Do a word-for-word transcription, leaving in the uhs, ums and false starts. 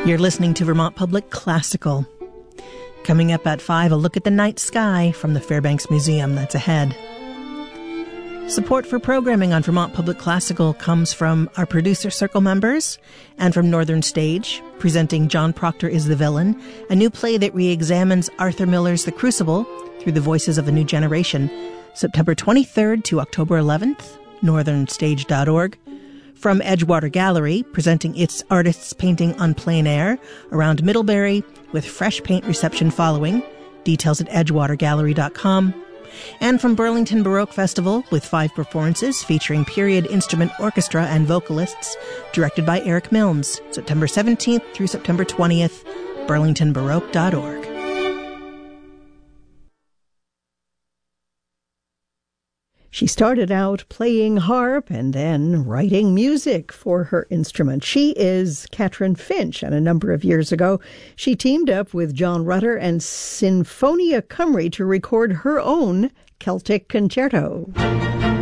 You're listening to Vermont Public Classical. Coming up at five, a look at the night sky from the Fairbanks Museum. That's ahead. Support for programming on Vermont Public Classical comes from our producer circle members and from Northern Stage, presenting John Proctor is the Villain, a new play that re-examines Arthur Miller's The Crucible through the voices of a new generation. September twenty-third to October eleventh, northern stage dot org. From Edgewater Gallery, presenting its artists painting on plein air around Middlebury with fresh paint reception following. Details at edgewater gallery dot com. And from Burlington Baroque Festival with five performances featuring period instrument orchestra and vocalists, directed by Eric Milnes, September seventeenth through September twentieth, burlington baroque dot org. She started out playing harp and then writing music for her instrument. She is Katrin Finch, and a number of years ago, she teamed up with John Rutter and Sinfonia Cymru to record her own Celtic concerto.